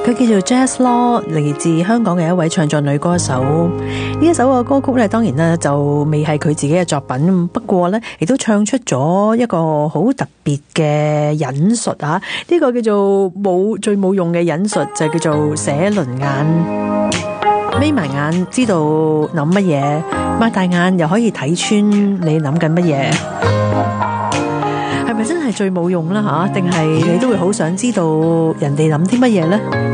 佢叫做 Jazz Law， 嚟自香港嘅一位唱作女歌手。呢一首嘅歌曲咧，當然咧就未係佢自己嘅作品，不過咧亦都唱出咗一個好特別嘅引述啊！呢個叫做最冇用嘅引述，就叫做寫輪眼。眯埋眼知道諗乜嘢，擘大眼又可以睇穿你諗緊乜嘢。係咪真係最冇用啦吓？定係你都會好想知道人哋諗啲乜嘢呢？